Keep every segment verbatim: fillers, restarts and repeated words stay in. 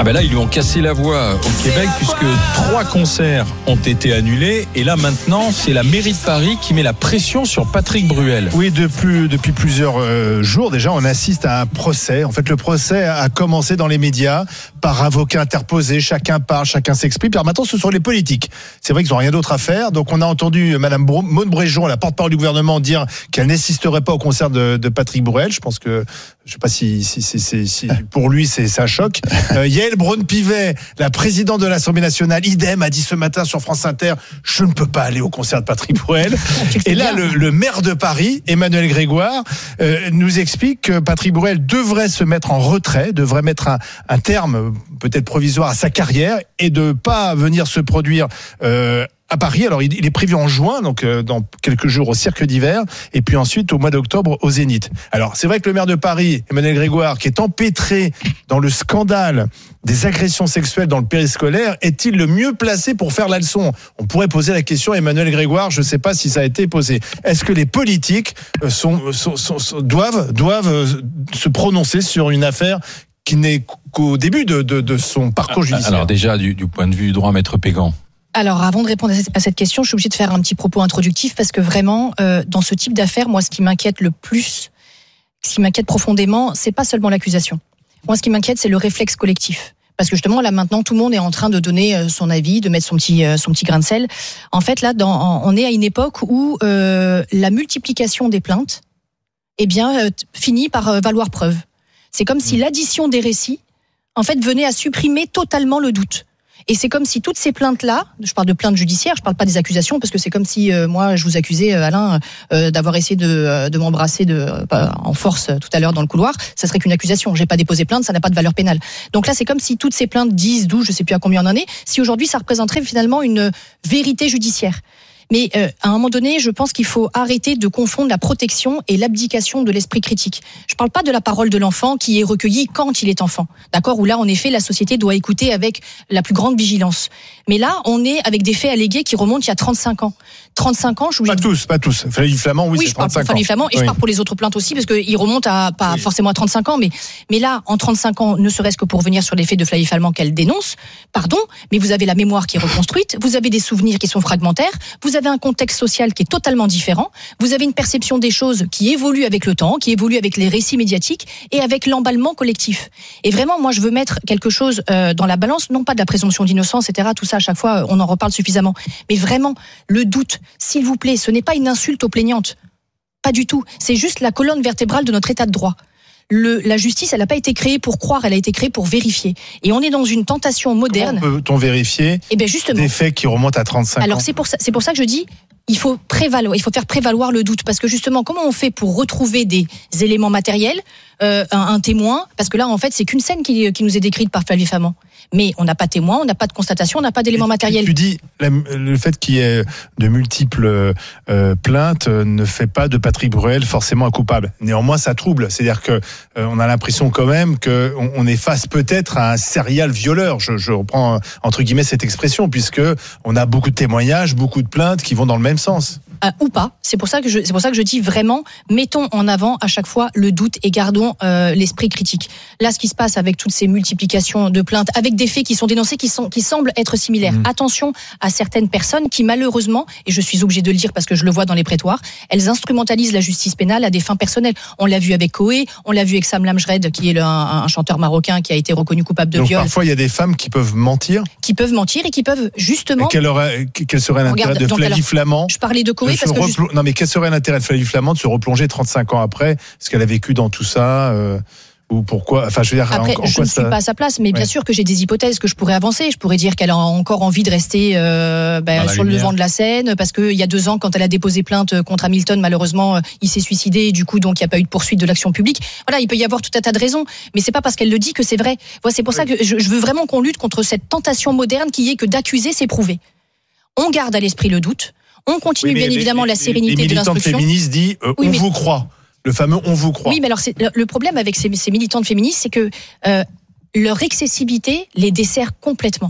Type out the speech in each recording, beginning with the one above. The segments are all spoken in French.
ben là, ils lui ont cassé la voix au Québec puisque trois concerts ont été annulés. Et là, maintenant, c'est la mairie de Paris qui met la pression sur Patrick Bruel. Oui, depuis, depuis plusieurs euh, jours déjà, on assiste à un procès. En fait, le procès a commencé dans les médias par avocat interposé. Chacun parle, chacun s'exprime. Alors maintenant, ce sont les politiques. C'est vrai qu'ils n'ont rien d'autre à faire. Donc, on a entendu Madame Maude Bréjon, la porte-parole du gouvernement, dire qu'elle n'assisterait pas au concert de, de Patrick Bruel. Je pense que, je sais pas si, si, si, si, si pour lui, c'est, c'est un choc. Euh, Yael Braun-Pivet, la présidente de l'Assemblée nationale, idem, a dit ce matin sur France Inter, je ne peux pas aller au concert de Patrick Bruel. Et là, le, le maire de Paris, Emmanuel Grégoire, euh, nous explique que Patrick Bruel devrait se mettre en retrait, devrait mettre un, un terme peut-être provisoire à sa carrière et de pas venir se produire euh, à Paris. Alors, il est prévu en juin, donc euh, dans quelques jours au Cirque d'hiver, et puis ensuite au mois d'octobre au Zénith. Alors, c'est vrai que le maire de Paris, Emmanuel Grégoire, qui est empêtré dans le scandale des agressions sexuelles dans le périscolaire, est-il le mieux placé pour faire la leçon ? On pourrait poser la question à Emmanuel Grégoire, je ne sais pas si ça a été posé. Est-ce que les politiques sont, sont, sont, sont, doivent, doivent se prononcer sur une affaire qui n'est qu'au début de, de, de son parcours judiciaire ? Alors déjà, du, du point de vue droit, Maître Pégan. Alors, avant de répondre à cette question, je suis obligée de faire un petit propos introductif parce que vraiment, euh, dans ce type d'affaires, moi, ce qui m'inquiète le plus, ce qui m'inquiète profondément, c'est pas seulement l'accusation. Moi, ce qui m'inquiète, c'est le réflexe collectif. Parce que justement, là, maintenant, tout le monde est en train de donner son avis, de mettre son petit, son petit grain de sel. En fait, là, dans, on est à une époque où euh, la multiplication des plaintes, eh bien, euh, finit par euh, valoir preuve. C'est comme si l'addition des récits, en fait, venait à supprimer totalement le doute. Et c'est comme si toutes ces plaintes-là, je parle de plaintes judiciaires, je parle pas des accusations, parce que c'est comme si euh, moi je vous accusais, Alain, euh, d'avoir essayé de, de m'embrasser de, euh, en force tout à l'heure dans le couloir, ça serait qu'une accusation. J'ai pas déposé plainte, ça n'a pas de valeur pénale. Donc là, c'est comme si toutes ces plaintes, dix, douze, je sais plus à combien on en est, si aujourd'hui ça représenterait finalement une vérité judiciaire. Mais euh, à un moment donné, je pense qu'il faut arrêter de confondre la protection et l'abdication de l'esprit critique. Je parle pas de la parole de l'enfant qui est recueillie quand il est enfant, d'accord ? Où là, en effet, la société doit écouter avec la plus grande vigilance. Mais là, on est avec des faits allégués qui remontent il y a trente-cinq ans. trente-cinq ans, je vous Pas tous, pas tous. Flavie Flament, oui, oui c'est je parle trente-cinq pour Flavie Flament et oui. je parle pour les autres plaintes aussi parce qu'ils remontent à pas oui. forcément à trente-cinq ans, mais mais là, en trente-cinq ans, ne serait-ce que pour revenir sur les faits de Flavie Flament qu'elle dénonce, pardon, mais vous avez la mémoire qui est reconstruite, vous avez des souvenirs qui sont fragmentaires, vous avez un contexte social qui est totalement différent, vous avez une perception des choses qui évolue avec le temps, qui évolue avec les récits médiatiques et avec l'emballement collectif. Et vraiment, moi, je veux mettre quelque chose euh, dans la balance, non pas de la présomption d'innocence, et cetera. Tout ça, à chaque fois, on en reparle suffisamment. Mais vraiment, le doute, s'il vous plaît, ce n'est pas une insulte aux plaignantes. Pas du tout. C'est juste la colonne vertébrale de notre état de droit. Le, la justice, elle n'a pas été créée pour croire, elle a été créée pour vérifier. Et on est dans une tentation moderne. Comment peut-on vérifier eh ben justement, des faits qui remontent à trente-cinq Alors, ans ? c'est pour ça, c'est pour ça que je dis, il faut prévaloir, il faut faire prévaloir le doute, parce que justement, comment on fait pour retrouver des éléments matériels, euh, un, un témoin, parce que là, en fait, c'est qu'une scène qui, qui nous est décrite par Flavie Flament. Mais on n'a pas de témoin, on n'a pas de constatation, on n'a pas d'éléments matériels. Tu dis, la, le fait qu'il y ait de multiples euh, plaintes ne fait pas de Patrick Bruel forcément un coupable. Néanmoins, ça trouble. C'est-à-dire que euh, on a l'impression quand même qu'on on est face peut-être à un serial violeur. Je, je reprends entre guillemets cette expression, puisque on a beaucoup de témoignages, beaucoup de plaintes qui vont dans le même sens. Euh, ou pas. C'est pour ça que je, c'est pour ça que je dis vraiment, mettons en avant à chaque fois le doute et gardons euh, l'esprit critique. Là, ce qui se passe avec toutes ces multiplications de plaintes, avec des faits qui sont dénoncés, qui sont, qui semblent être similaires. Mmh. Attention à certaines personnes qui malheureusement, et je suis obligée de le dire parce que je le vois dans les prétoires, elles instrumentalisent la justice pénale à des fins personnelles. On l'a vu avec Koé, on l'a vu avec Sam Lamjred, qui est le, un, un chanteur marocain qui a été reconnu coupable de Donc viol. Parfois, il y a des femmes qui peuvent mentir. Qui peuvent mentir et qui peuvent justement. Et quel, aurait, quel serait l'intérêt Regarde, de donc, Flavie alors, Flament? Je parlais de Koé parce que replo... juste... non mais quel serait l'intérêt de Flavie Flament de se replonger trente-cinq ans après ce qu'elle a vécu dans tout ça euh, ou pourquoi enfin je veux dire après en, en je quoi ne ça... suis pas à sa place mais bien ouais. sûr que j'ai des hypothèses que je pourrais avancer. Je pourrais dire qu'elle a encore envie de rester euh, ben, sur lumière. Le devant de la scène parce que il y a deux ans quand elle a déposé plainte contre Hamilton, malheureusement il s'est suicidé et du coup donc il n'y a pas eu de poursuite de l'action publique. Voilà, il peut y avoir tout un tas de raisons mais c'est pas parce qu'elle le dit que c'est vrai. Voilà, c'est pour oui. ça que je, je veux vraiment qu'on lutte contre cette tentation moderne qui est que d'accuser c'est prouver. On garde à l'esprit le doute. On continue oui, bien les, évidemment les, la sérénité les de l'instruction. Les militantes féministes disent euh, oui, on mais... vous croit. Le fameux on vous croit. Oui, mais alors c'est, le problème avec ces, ces militantes féministes, c'est que euh, leur excessivité les dessert complètement.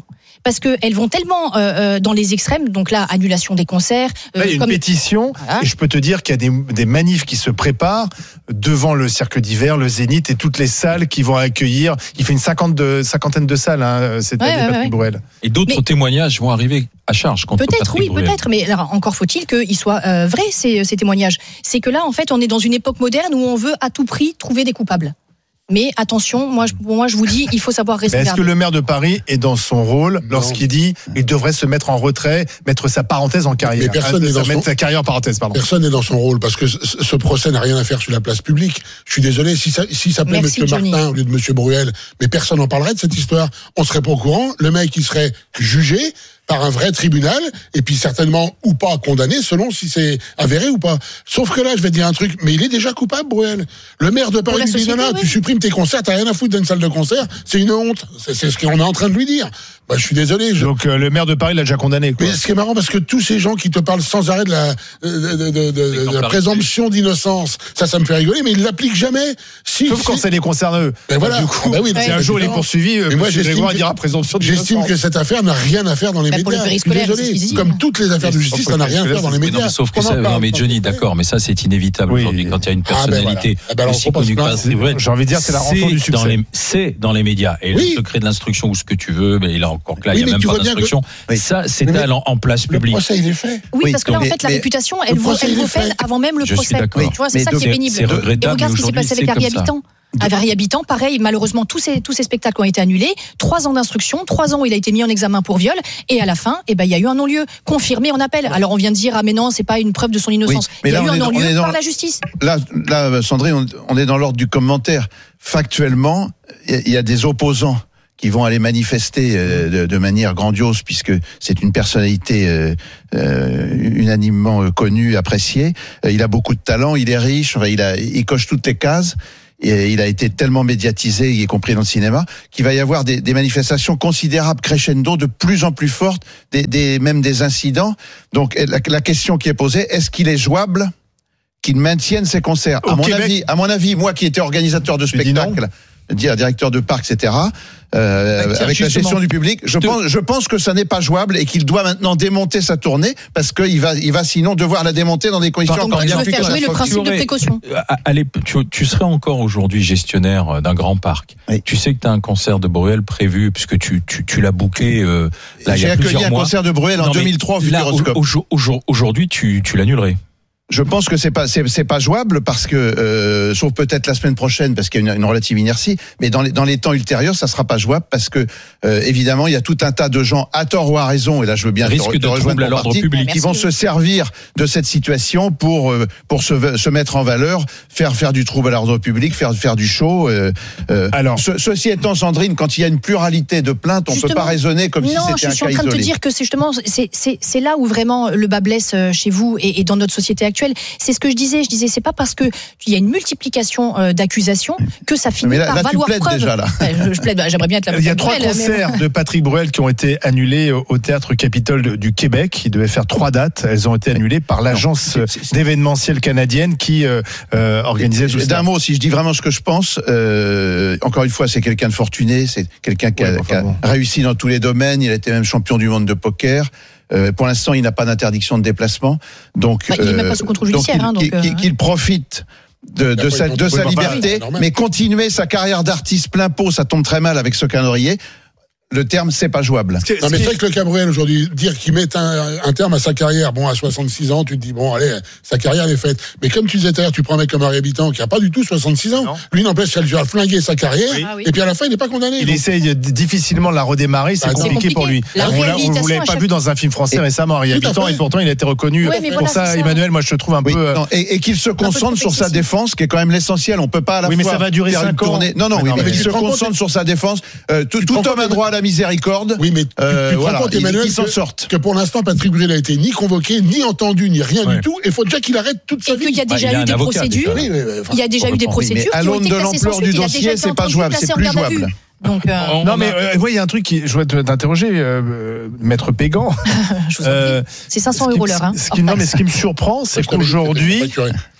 parce que elles vont tellement euh, dans les extrêmes. Donc là, annulation des concerts. Euh, là, il y a comme... une pétition, voilà. Et je peux te dire qu'il y a des, des manifs qui se préparent devant le Cercle d'Hiver, le Zénith et toutes les salles qui vont accueillir. Il fait une cinquantaine de, cinquantaine de salles, hein, cette ouais, année, ouais, Patrick ouais. Bruel. Et d'autres mais... témoignages vont arriver à charge contre Peut-être, Patrick oui, Bruel. peut-être, mais alors, encore faut-il qu'ils soient euh, vrais, ces, ces témoignages. C'est que là, en fait, on est dans une époque moderne où on veut à tout prix trouver des coupables. Mais attention, moi je, moi je vous dis, il faut savoir rester. Est-ce que le maire de Paris est dans son rôle non. lorsqu'il dit il devrait se mettre en retrait, mettre sa parenthèse en carrière, mais personne n'est ah, dans mettre son... sa carrière en parenthèse, pardon. Personne n'est dans son rôle parce que ce, ce procès n'a rien à faire sur la place publique. Je suis désolé si ça, si ça s'appelait Monsieur Johnny. Martin au lieu de Monsieur Bruel, mais personne n'en parlerait de cette histoire. On serait pas au courant. Le mec il serait jugé par un vrai tribunal, et puis certainement ou pas condamné, selon si c'est avéré ou pas. Sauf que là, je vais te dire un truc, mais il est déjà coupable, Bruel. Le maire de Paris lui dit, non, non, oui. tu supprimes tes concerts, t'as rien à foutre d'une salle de concert, c'est une honte. C'est, c'est ce qu'on est en train de lui dire. Bah, je suis désolé. Je... Donc euh, le maire de Paris l'a déjà condamné, quoi. Mais ce qui est marrant, parce que tous ces gens qui te parlent sans arrêt de la, de, de, de, de, de la présomption d'innocence, ça, ça me fait rigoler, mais ils l'appliquent jamais. Si, Sauf si... quand ça les concerne eux. Ben voilà. Du coup, ben oui, si un jour il est poursuivi, mais moi, j'estime Grégoire que, dira présomption d'innocence. J'estime que cette affaire n'a rien à faire dans les bah, médias. Je suis désolé. Comme toutes les affaires de justice, ça n'a rien à faire dans les médias. Non, sauf que ça, non, mais Johnny, d'accord, mais ça, c'est inévitable oui. aujourd'hui quand il y a une personnalité ah ben voilà. aussi connue que Patrick Bruel. J'ai envie de dire, c'est la rançon du succès. C'est dans les médias. Et oui. le secret de l'instruction ou ce que tu veux, mais il a encore que là, oui, il n'y a même pas d'instruction. Que... Ça, c'est à en place publique. Le procès, il est fait. Oui, oui parce que là, en fait, la réputation, elle vaut peine avant même le procès. Tu vois, c'est ça qui est pénible. C'est regrettable. Et regarde ce qui s'est passé avec Harry Habitant. À Harry Habitant, pareil, malheureusement, tous ces, tous ces spectacles ont été annulés. Trois ans d'instruction, trois ans où il a été mis en examen pour viol. Et à la fin, eh ben, il y a eu un non-lieu confirmé en appel. Alors, on vient de dire, ah, mais non, c'est pas une preuve de son innocence. Oui, il y a eu un non-lieu par la justice. Là, là, Sandrine, on, on est dans l'ordre du commentaire. Factuellement, il y a des opposants qui vont aller manifester euh, de, de manière grandiose, puisque c'est une personnalité euh, euh, unanimement euh, connue, appréciée. Euh, il a beaucoup de talent, il est riche, enfin, il, a, il coche toutes les cases. Et il a été tellement médiatisé, y compris dans le cinéma, qu'il va y avoir des, des manifestations considérables, crescendo, de plus en plus fortes, des, des, même des incidents. Donc la, la question qui est posée, est-ce qu'il est jouable qu'il maintienne ses concerts ? À mon avis, à mon avis, moi qui étais organisateur de spectacles, directeur de parc, et cetera, euh, bah, avec la gestion du public, je pense, je pense que ça n'est pas jouable et qu'il doit maintenant démonter sa tournée parce qu'il va, il va sinon devoir la démonter dans des conditions encore bien plus. Je veux faire jouer le principe de précaution. Allez, tu, tu serais encore aujourd'hui gestionnaire d'un grand parc. Oui. Tu sais que tu as un concert de Bruel prévu puisque tu, tu, tu l'as booké. Euh, là, J'ai il y a accueilli un mois. concert de Bruel en non, deux mille trois au Futuroscope. Aujourd'hui, tu, tu l'annulerais. Je pense que c'est pas c'est, c'est pas jouable parce que euh, sauf peut-être la semaine prochaine parce qu'il y a une, une relative inertie, mais dans les dans les temps ultérieurs ça sera pas jouable parce que euh, évidemment il y a tout un tas de gens à tort ou à raison et là je veux bien risque te, te de rejoindre à l'ordre partie, public qui vont se servir de cette situation pour euh, pour se se mettre en valeur, faire faire du trouble à l'ordre public, faire faire du show. Euh, euh, Alors ce, ceci étant, Sandrine, quand il y a une pluralité de plaintes, on justement, peut pas raisonner comme non, si c'était un cas isolé. Non, je suis en train de te dire que c'est justement c'est c'est c'est là où vraiment le bas blesse chez vous et, et dans notre société actuelle. C'est ce que je disais, je disais, c'est pas parce que il y a une multiplication euh, d'accusations que ça finit mais là, par là, valoir tu preuve. Déjà, là. je, je plaide, bah, j'aimerais bien être la. Il y a trois Bruel, concerts mais... de Patrick Bruel qui ont été annulés au Théâtre Capitole du Québec. Il devait faire trois dates. Elles ont été annulées par l'agence non, c'est, c'est... d'événementiel canadienne qui euh, euh, organisait tout ça. D'un mot, si je dis vraiment ce que je pense, euh, encore une fois, c'est quelqu'un de fortuné, c'est quelqu'un qui, ouais, a, enfin, qui a bon. réussi dans tous les domaines. Il a été même champion du monde de poker. Euh, pour l'instant, il n'a pas d'interdiction de déplacement, donc bah, il n'est même pas sous contrôle judiciaire, donc, il, hein, donc qu'il, euh, qu'il profite de, de sa, de sa liberté, oui, mais continuer sa carrière d'artiste plein pot, ça tombe très mal avec ce calendrier. Le terme, c'est pas jouable. Non, mais c'est vrai que le Cabrel, aujourd'hui, dire qu'il met un, un terme à sa carrière, bon, à soixante-six ans, tu te dis, bon, allez, sa carrière est faite. Mais comme tu disais tout à l'heure, tu prends un mec comme Harry Habitant, qui a pas du tout soixante-six ans. Non. Lui, n'empêche qu'elle lui a flingué sa carrière. Oui. Ah, oui. Et puis à la fin, il n'est pas condamné. Il donc. essaye difficilement de la redémarrer, c'est, bah, compliqué, compliqué pour lui. La on ne vous l'avez pas vu dans un film français et récemment, Harry Habitant, et pourtant, il a été reconnu. Ouais, pour voilà, ça, ça, Emmanuel, moi, je te trouve un oui, peu. Non, et, et qu'il se concentre sur sa défense, qui est quand même l'essentiel. On peut pas à la fois. Oui, mais ça va durer cinq ans. Non, non, mais qu'il se concentre sur sa défense. Tout homme a droit à la miséricorde. Oui, mais tu, euh, tu te voilà, rends compte, Emmanuel, il, il s'en sortent. Que pour l'instant, Patrick Bruel a été ni convoqué, ni entendu, ni rien ouais. du tout. Et il faut déjà qu'il arrête toute sa vie. Il y a déjà bah, eu des avocat, procédures. Oui, oui, oui, enfin, il y a déjà eu des procédures. Mais à l'aune de l'ampleur du dossier, c'est pas jouable, c'est plus jouable. Donc, euh, non mais euh, oui, il y a un truc qui je voudrais t'interroger, euh, Maître Pégan. Je vous en prie. C'est cinq cents euros l'heure. Hein. Ce qui, non mais ce qui me surprend, c'est qu'aujourd'hui,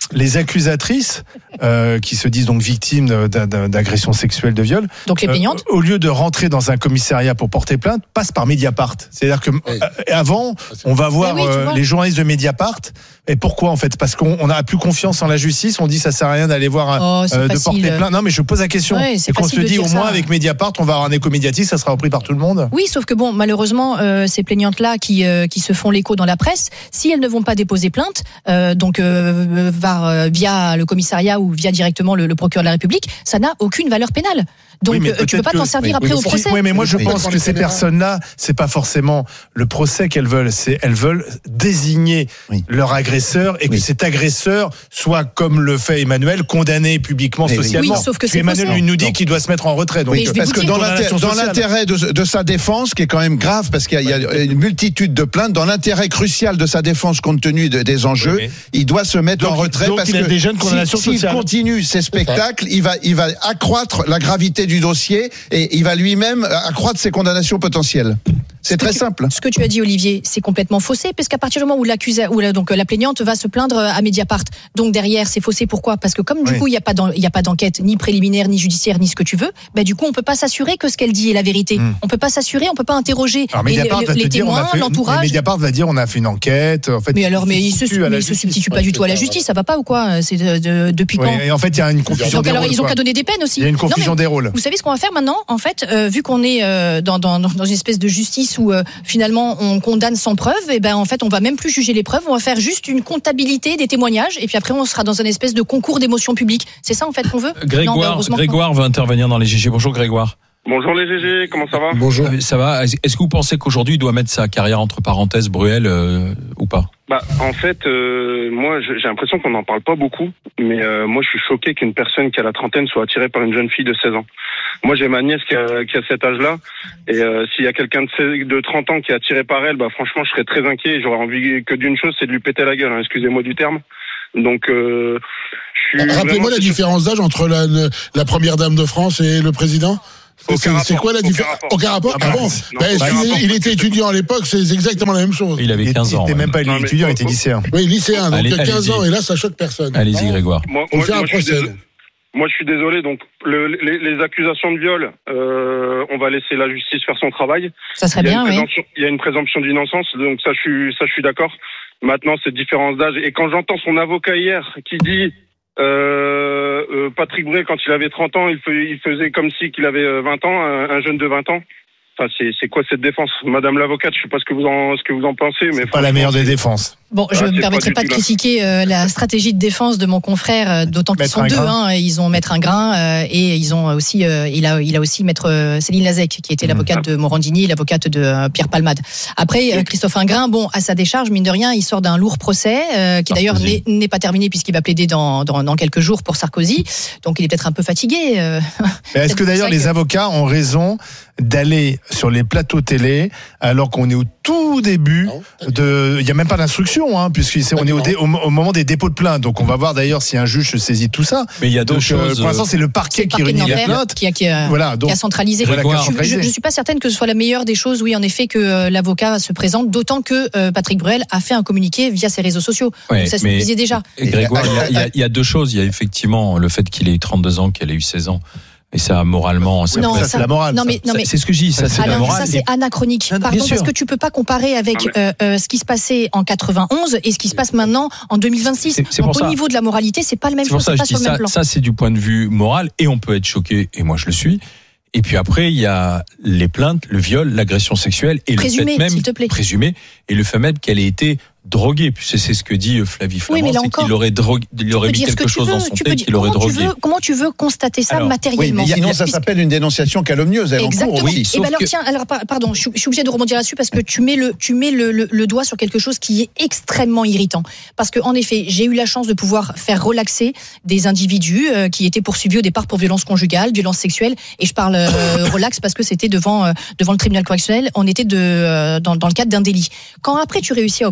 les accusatrices, euh, qui se disent donc victimes d'agressions sexuelles, de viol, donc les plaignantes, euh, au lieu de rentrer dans un commissariat pour porter plainte, passent par Mediapart. C'est-à-dire que oui. euh, avant, on va voir oui, euh, les journalistes de Mediapart. Et pourquoi en fait? Parce qu'on n'a plus confiance en la justice. On dit ça sert à rien d'aller voir oh, euh, de porter plainte. Non, mais je pose la question. Ouais, et qu'on se dit au moins ça. Avec Mediapart, on va avoir un écho médiatique, ça sera repris par tout le monde. Oui, sauf que bon, malheureusement, euh, ces plaignantes-là qui euh, qui se font l'écho dans la presse, si elles ne vont pas déposer plainte, euh, donc euh, var, euh, via le commissariat ou via directement le, le procureur de la République, ça n'a aucune valeur pénale. Donc oui, euh, tu peux pas t'en servir oui, après oui, au procès. Oui, mais moi je oui, pense que ces personnes-là, c'est pas forcément le procès qu'elles veulent, c'est elles veulent désigner oui. leur agresseur et que oui. cet agresseur soit, comme le fait Emmanuel, condamné publiquement, oui, socialement. Oui, sauf que c'est Emmanuel lui nous dit qu'il doit se mettre en retrait. Donc, oui, parce que dans l'intérêt, dans l'intérêt de, de sa défense, qui est quand même grave, parce qu'il y a, il y a une multitude de plaintes, dans l'intérêt crucial de sa défense compte tenu de, des enjeux, oui. il doit se mettre donc, en retrait donc parce il a que des jeunes condamnations s'il si, si continue ces spectacles, il va, il va accroître la gravité du dossier et il va lui-même accroître ses condamnations potentielles. C'est très tu, simple. Ce que tu as dit, Olivier, c'est complètement faussé, parce qu'à partir du moment où l'accusé, où la, donc la plaignante va se plaindre à Mediapart, donc derrière c'est faussé. Pourquoi? Parce que comme du oui. coup il y a pas il y a pas d'enquête ni préliminaire, ni judiciaire, ni ce que tu veux, bah du coup on peut pas s'assurer que ce qu'elle dit est la vérité. Mm. On peut pas s'assurer, on peut pas interroger alors, les, les, les témoins, l'entourage. Mediapart va dire on a fait une enquête. En fait, mais alors, mais il se, mais il se substitue pas du tout à la justice, ça va pas ou quoi? C'est de, de, depuis quand? Et en fait il y a une confusion. Donc alors ils ont qu'à donner des peines aussi. Il y a une confusion des rôles. Vous savez ce qu'on va faire maintenant? En fait, vu qu'on est dans dans dans une espèce de justice où finalement on condamne sans preuve, et ben en fait on va même plus juger les preuves, on va faire juste une comptabilité des témoignages et puis après on sera dans un espèce de concours d'émotions publiques. C'est ça en fait qu'on veut? Grégoire, non, Grégoire veut intervenir dans les G G. Bonjour Grégoire. Bonjour les G G, comment ça va? Bonjour. Ça va. Est-ce que vous pensez qu'aujourd'hui il doit mettre sa carrière entre parenthèses, Bruel, euh, ou pas? Bah en fait, euh, moi j'ai l'impression qu'on n'en parle pas beaucoup, mais euh, moi je suis choqué qu'une personne qui a la trentaine soit attirée par une jeune fille de seize ans. Moi j'ai ma nièce qui a, qui a cet âge-là, et euh, s'il y a quelqu'un de, de trente ans qui est attiré par elle, bah franchement je serais très inquiet. J'aurais envie que d'une chose, c'est de lui péter la gueule. Hein, excusez-moi du terme. Donc, euh, je suis. Rappelez-moi la différence d'âge entre la, la première dame de France et le président. C'est quoi la différence? Aucun rapport. Ah bon bah, bah, il était étudiant à l'époque, c'est exactement la même chose. Il avait quinze ans. Il n'était même pas non, étudiant, il était lycéen. Oui, lycéen, donc allez, quinze ans, et là ça choque personne. Allez-y Grégoire. Moi, On moi, fait un moi, procès. Moi je suis désolé, donc le, les, les accusations de viol, euh, on va laisser la justice faire son travail. Ça serait bien, oui. Il y a une présomption d'innocence, donc ça je suis, ça je suis d'accord. Maintenant cette différence d'âge, et quand j'entends son avocat hier qui dit euh, euh, Patrick Bruel quand il avait trente ans, il, fe, il faisait comme si qu'il avait vingt ans, un, un jeune de vingt ans. Enfin, c'est, c'est quoi cette défense, Madame l'avocate? Je sais pas ce que vous en, ce que vous en pensez, mais c'est pas la meilleure des défenses. Bon, je ne ah, me permettrai pas, pas de critiquer euh, la stratégie de défense de mon confrère, euh, d'autant qu'ils sont deux. Hein, ils ont Maître Ingrain euh, et ils ont aussi, euh, il a, il a aussi Maître euh, Céline Lazec, qui était mmh. l'avocate de Morandini, l'avocate de euh, Pierre Palmade. Après, euh, Christophe Ingrain, bon, à sa décharge, mine de rien, il sort d'un lourd procès euh, qui d'ailleurs n'est, n'est pas terminé puisqu'il va plaider dans, dans, dans quelques jours pour Sarkozy. Donc, il est peut-être un peu fatigué. Euh, est-ce que d'ailleurs les que... avocats ont raison d'aller sur les plateaux télé alors qu'on est au tout début de, il y a même pas d'instruction, hein, puisqu'on est au, dé, au, au moment des dépôts de plainte. Donc on va voir d'ailleurs si un juge se saisit de tout ça. Mais il y a deux donc, choses. Euh, pour l'instant, c'est le parquet c'est qui réunit la plainte, qui a, qui a, voilà, donc, qui a centralisé. Voilà, qui a centralisé. Je, je, je suis pas certaine que ce soit la meilleure des choses, oui, en effet, que euh, l'avocat se présente. D'autant que euh, Patrick Bruel a fait un communiqué via ses réseaux sociaux. Ouais, donc ça suffisait déjà. Grégoire, il y, a, il y a deux choses. Il y a effectivement le fait qu'il ait eu trente-deux ans, qu'elle ait eu seize ans. Et ça, moralement, ça, non, ça, ça c'est la morale. Non, mais, non, mais, c'est ce que je dis, ça, c'est Alain, la morale. Ça, c'est anachronique. Non, Pardon, parce que tu peux pas comparer avec euh, euh, ce qui se passait en quatre-vingt-onze et ce qui se passe maintenant en deux mille vingt-six. C'est, c'est Donc, au ça. niveau de la moralité, c'est pas le même c'est chose, ça, c'est pas je sur dis le ça, même plan. Ça, c'est du point de vue moral, et on peut être choqué, et moi je le suis. Et puis après, il y a les plaintes, le viol, l'agression sexuelle, et présumé, le fait même, s'il te plaît. présumé, et le fait même qu'elle ait été drogué, puisque c'est ce que dit Flavie Flament, oui, c'est qu'il aurait, drogué, il aurait mis quelque chose dans son thé, qu'il aurait drogué. Veux, comment tu veux constater ça alors, matériellement? Oui, mais sinon, ça s'appelle une dénonciation calomnieuse. Elle exactement. En cours, oui. Et ben alors, que... tiens, alors, pardon, je suis obligée de rebondir là-dessus parce que tu mets le, tu mets le, le, le doigt sur quelque chose qui est extrêmement irritant. Parce que, en effet, j'ai eu la chance de pouvoir faire relaxer des individus euh, qui étaient poursuivis au départ pour violence conjugale, violence sexuelle, et je parle euh, relax parce que c'était devant, euh, devant le tribunal correctionnel. On était de, euh, dans, dans le cadre d'un délit. Quand après tu réussis à obtenir une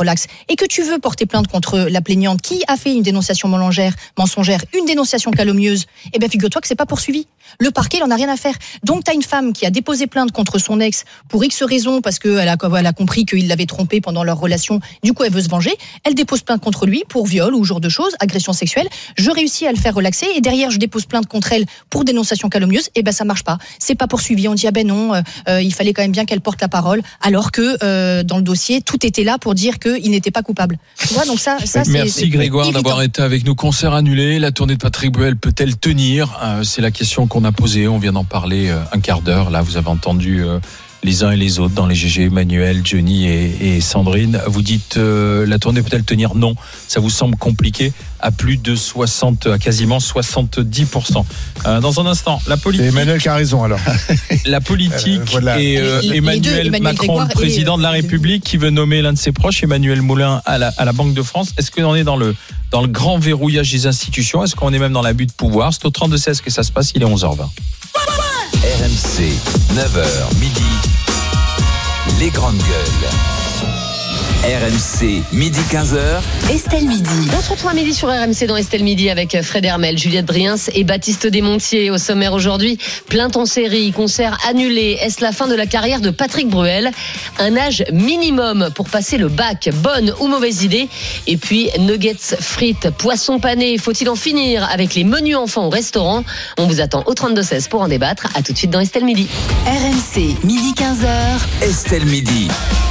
relaxe, et que tu veux porter plainte contre la plaignante qui a fait une dénonciation mensongère, mensongère, une dénonciation calomnieuse, eh bien figure-toi que c'est pas poursuivi. Le parquet, il en a rien à faire. Donc t'as une femme qui a déposé plainte contre son ex pour X raisons, parce qu'elle a, elle a compris qu'il l'avait trompée pendant leur relation, du coup elle veut se venger, elle dépose plainte contre lui pour viol ou ce genre de choses, agression sexuelle, je réussis à le faire relaxer, et derrière je dépose plainte contre elle pour dénonciation calomnieuse, et ben ça marche pas, c'est pas poursuivi, on dit ah ben non, euh, il fallait quand même bien qu'elle porte la parole, alors que euh, dans le dossier, tout était là pour dire qu'il n'était pas coupable. Tu vois, donc ça, ça c'est, Merci c'est Grégoire évident. d'avoir été avec nous. Concert annulé, la tournée de Patrick Bruel peut-elle tenir ? euh, C'est la question qu'on a posée, on vient d'en parler euh, un quart d'heure. Là, vous avez entendu euh, les uns et les autres dans les G G, Emmanuel, Johnny et, et Sandrine. Vous dites euh, la tournée peut-elle tenir ? Non, ça vous semble compliqué à plus de soixante, à quasiment soixante-dix pour cent. Euh, dans un instant, la politique. C'est Emmanuel qui a raison alors. La politique Euh, voilà. et euh, Les- les Emmanuel, deux, Emmanuel Macron, Grégoire le président et, de la euh, République, qui veut nommer l'un de ses proches, Emmanuel Moulin, à la, à la Banque de France. Est-ce qu'on est dans le, dans le grand verrouillage des institutions ? Est-ce qu'on est même dans l'abus de pouvoir ? C'est au trente-deux seize que ça se passe, il est onze heures vingt. R M C, neuf heures midi, les grandes gueules. R M C, midi quinze heures. Estelle Midi. On se retrouve à midi sur R M C dans Estelle Midi avec Fred Hermel, Juliette Briens et Baptiste Desmontiers. Au sommaire aujourd'hui, plainte en série, concert annulé. Est-ce la fin de la carrière de Patrick Bruel ? Un âge minimum pour passer le bac, bonne ou mauvaise idée ? Et puis nuggets, frites, poissons panés. Faut-il en finir avec les menus enfants au restaurant ? On vous attend au trente-deux seize pour en débattre. À tout de suite dans Estelle Midi. R M C, midi quinze heures. Estelle Midi.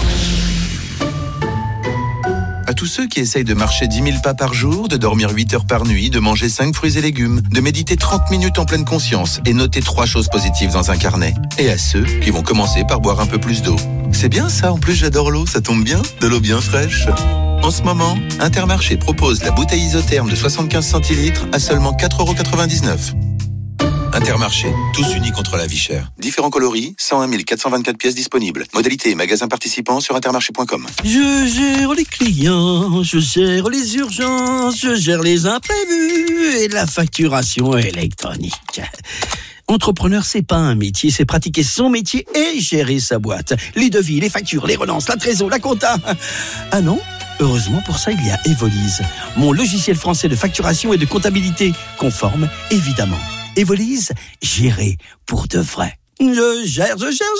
À tous ceux qui essayent de marcher dix mille pas par jour, de dormir huit heures par nuit, de manger cinq fruits et légumes, de méditer trente minutes en pleine conscience et noter trois choses positives dans un carnet. Et à ceux qui vont commencer par boire un peu plus d'eau. C'est bien ça, en plus j'adore l'eau, ça tombe bien, de l'eau bien fraîche. En ce moment, Intermarché propose la bouteille isotherme de soixante-quinze centilitres à seulement quatre euros quatre-vingt-dix-neuf. Intermarché, tous unis contre la vie chère. Différents coloris, cent un mille quatre cent vingt-quatre pièces disponibles. Modalité et magasins participants sur intermarché point com. Je gère les clients, je gère les urgences, je gère les imprévus et la facturation électronique. Entrepreneur, c'est pas un métier, c'est pratiquer son métier et gérer sa boîte. Les devis, les factures, les relances, la trésor, la compta. Ah non ? Heureusement, pour ça, il y a Evolise, mon logiciel français de facturation et de comptabilité, conforme, évidemment. Evolise, gérer pour de vrai. Je gère, je gère,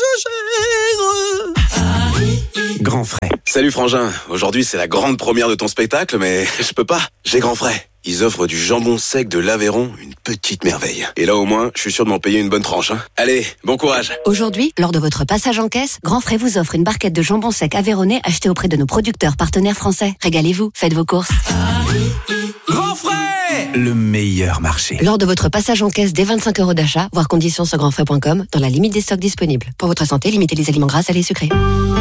je gère. Grand frais. Salut Frangin, aujourd'hui c'est la grande première de ton spectacle, mais je peux pas, j'ai Grand frais. Ils offrent du jambon sec de l'Aveyron, une petite merveille. Et là au moins, je suis sûr de m'en payer une bonne tranche. Hein. Allez, bon courage. Aujourd'hui, lors de votre passage en caisse, Grand Frais vous offre une barquette de jambon sec aveyronnais achetée auprès de nos producteurs partenaires français. Régalez-vous, faites vos courses. Grand frais, le meilleur marché. Lors de votre passage en caisse dès vingt-cinq euros d'achat, voir conditions sur grand frais point com, dans la limite des stocks disponibles. Pour votre santé, limitez les aliments gras, salés et sucrés.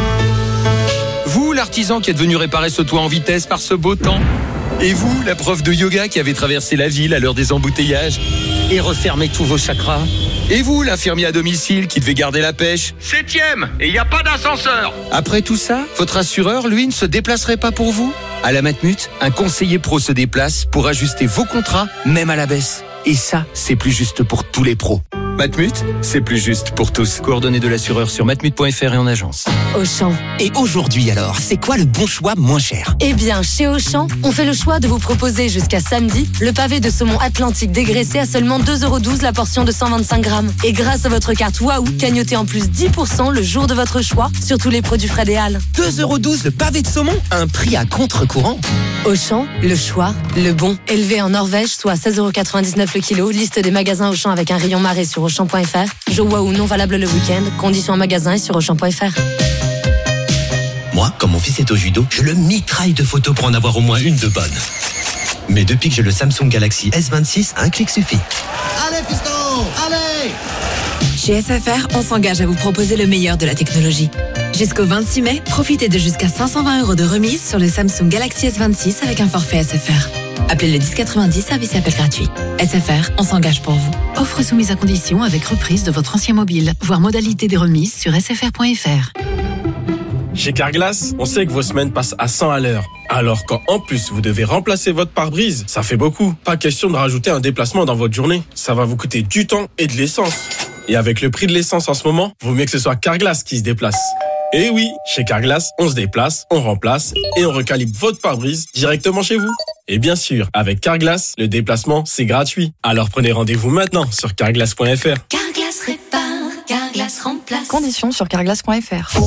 Vous, l'artisan qui est venu réparer ce toit en vitesse par ce beau temps. Et vous, la prof de yoga qui avait traversé la ville à l'heure des embouteillages et refermé tous vos chakras. Et vous, l'infirmier à domicile qui devait garder la pêche. Septième, et il n'y a pas d'ascenseur. Après tout ça, votre assureur, lui, ne se déplacerait pas pour vous ? À la Matmut, un conseiller pro se déplace pour ajuster vos contrats, même à la baisse. Et ça, c'est plus juste pour tous les pros. Matmut, c'est plus juste pour tous. Coordonnées de l'assureur sur matmut point f r et en agence. Auchan. Et aujourd'hui alors, c'est quoi le bon choix moins cher ? Eh bien, chez Auchan, on fait le choix de vous proposer jusqu'à samedi le pavé de saumon atlantique dégraissé à seulement deux euros douze la portion de cent vingt-cinq grammes. Et grâce à votre carte Waouh, cagnotez en plus dix pour cent le jour de votre choix sur tous les produits Fred et Hall. deux euros douze le pavé de saumon, un prix à contre-courant. Auchan, le choix, le bon. Élevé en Norvège, soit seize euros quatre-vingt-dix-neuf le kilo. Liste des magasins Auchan avec un rayon marée sur auchan point f r. Jour Waouh non valable le week-end. Conditions en magasin et sur auchan point f r. Moi, comme mon fils est au judo, je le mitraille de photos pour en avoir au moins une de bonne. Mais depuis que j'ai le Samsung Galaxy S vingt-six, un clic suffit. Allez fiston, allez! Chez S F R, on s'engage à vous proposer le meilleur de la technologie. Jusqu'au vingt-six mai, profitez de jusqu'à cinq cent vingt euros de remise sur le Samsung Galaxy S vingt-six avec un forfait S F R. Appelez le dix quatre-vingt-dix, service et appel gratuit. S F R, on s'engage pour vous. Offre soumise à condition avec reprise de votre ancien mobile. Voir modalité des remises sur s f r point f r. Chez Carglass, on sait que vos semaines passent à cent à l'heure. Alors quand en plus vous devez remplacer votre pare-brise, ça fait beaucoup. Pas question de rajouter un déplacement dans votre journée. Ça va vous coûter du temps et de l'essence. Et avec le prix de l'essence en ce moment, vaut mieux que ce soit Carglass qui se déplace. Et oui, chez Carglass, on se déplace, on remplace et on recalibre votre pare-brise directement chez vous. Et bien sûr, avec Carglass, le déplacement, c'est gratuit. Alors prenez rendez-vous maintenant sur carglass point f r. Carglass répare, Carglass remplace. Conditions sur carglass point f r.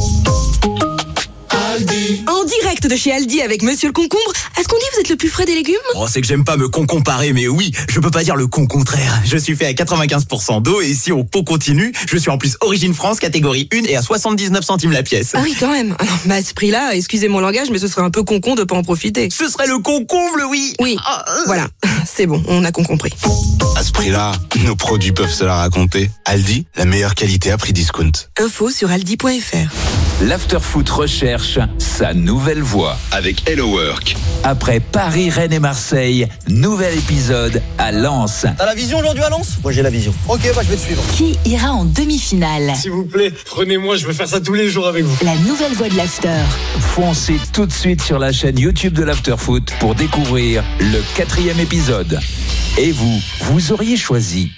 Aldi. En direct de chez Aldi avec Monsieur le Concombre. Est-ce qu'on dit que vous êtes le plus frais des légumes? Oh, c'est que j'aime pas me con-comparer, mais oui, je peux pas dire le con contraire. Je suis fait à quatre-vingt-quinze pour cent d'eau et si on pot continue, je suis en plus Origine France, catégorie un et à soixante-dix-neuf centimes la pièce. Ah oui, quand même. Ah non, bah à ce prix-là, excusez mon langage, mais ce serait un peu con-con de pas en profiter. Ce serait le concomble, oui. Oui, voilà. C'est bon, on a con compris. À ce prix-là, nos produits peuvent se la raconter. Aldi, la meilleure qualité à prix discount. Info sur aldi point f r. L'Afterfoot recherche sa nouvelle voix. Avec Hello Work. Après Paris, Rennes et Marseille, nouvel épisode à Lens. T'as la vision aujourd'hui à Lens? Moi j'ai la vision. Ok, bah je vais te suivre. Qui ira en demi-finale? S'il vous plaît, prenez-moi, je veux faire ça tous les jours avec vous. La nouvelle voix de l'After. Foncez tout de suite sur la chaîne YouTube de l'Afterfoot pour découvrir le quatrième épisode. Et vous, vous auriez choisi qui ?